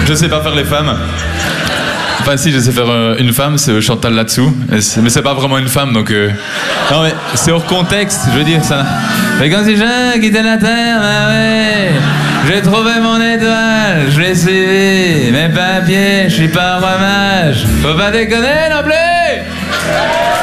je sais pas faire les femmes. Enfin si, je sais faire une femme, c'est Chantal là-dessous. Mais c'est pas vraiment une femme, donc... Non mais c'est hors contexte, je veux dire ça. Mais quand j'ai quitté la terre, bah ouais, j'ai trouvé mon étoile, je l'ai suivi, mes papiers, je suis pas un roi mage. Faut pas déconner non plus.